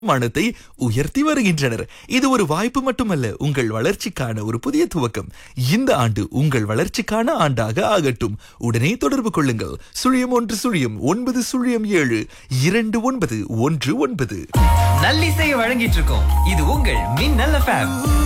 மனத்தை உயர்த்தி வருகின்றனர். இது ஒரு வாய்ப்பு மட்டுமல்ல, உங்கள் வளர்ச்சிக்கான ஒரு புதிய துவக்கம். இந்த ஆண்டு உங்கள் வளர்ச்சிக்கான ஆண்டாக ஆகட்டும். உடனே தொடர்பு கொள்ளுங்கள். 010090072919. நல்லிசையை வழங்கிட்டு இருக்கோம். இது உங்கள் மின்னல் FM.